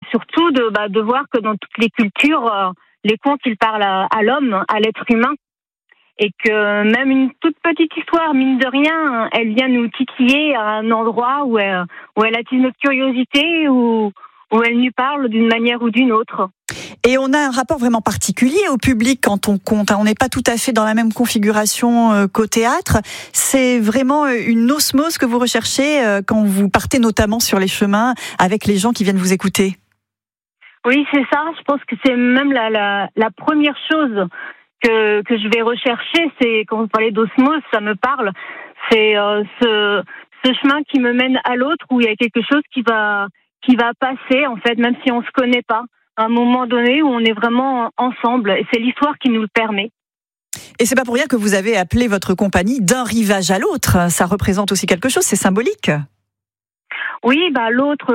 surtout de voir que dans toutes les cultures, les contes, ils parlent à l'homme, à l'être humain. Et que même une toute petite histoire, mine de rien, elle vient nous titiller à un endroit où elle attise notre curiosité, où elle nous parle d'une manière ou d'une autre. Et on a un rapport vraiment particulier au public quand on compte. On n'est pas tout à fait dans la même configuration qu'au théâtre. C'est vraiment une osmose que vous recherchez quand vous partez notamment sur les chemins avec les gens qui viennent vous écouter. Oui, c'est ça. Je pense que c'est même la première chose que je vais rechercher. C'est, quand vous parlez d'osmose, ça me parle. C'est ce chemin qui me mène à l'autre, où il y a quelque chose qui va passer, en fait, même si on se connaît pas. À un moment donné où on est vraiment ensemble. Et c'est l'histoire qui nous le permet. Et c'est pas pour rien que vous avez appelé votre compagnie d'un rivage à l'autre. Ça représente aussi quelque chose, c'est symbolique. Oui, l'autre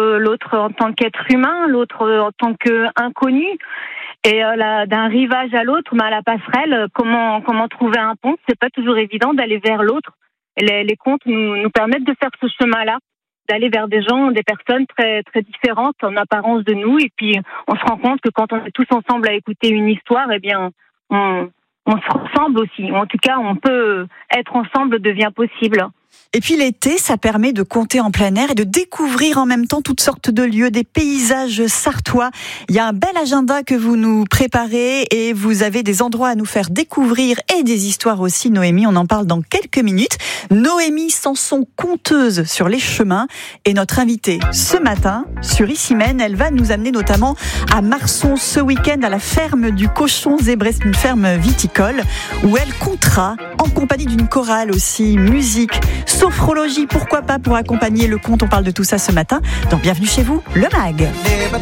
en tant qu'être humain, l'autre en tant qu'inconnu. Et d'un rivage à l'autre, la passerelle, comment trouver un pont? C'est pas toujours évident d'aller vers l'autre. Les contes nous permettent de faire ce chemin-là, d'aller vers des gens, des personnes très très différentes en apparence de nous. Et puis on se rend compte que quand on est tous ensemble à écouter une histoire, eh bien on se ressemble aussi. En tout cas, on peut être ensemble, devient possible. Et puis l'été, ça permet de conter en plein air et de découvrir en même temps toutes sortes de lieux, des paysages sartois. Il y a un bel agenda que vous nous préparez et vous avez des endroits à nous faire découvrir et des histoires aussi, Noémie. On en parle dans quelques minutes. Noémie Sanson, conteuse sur les chemins, est notre invitée ce matin sur Issy-Mène. Elle va nous amener notamment à Marson ce week-end à la ferme du Cochon Zébré, une ferme viticole où elle comptera en compagnie d'une chorale aussi, musique, sophrologie, pourquoi pas, pour accompagner le conte. On parle de tout ça ce matin. Donc bienvenue chez vous, le MAG.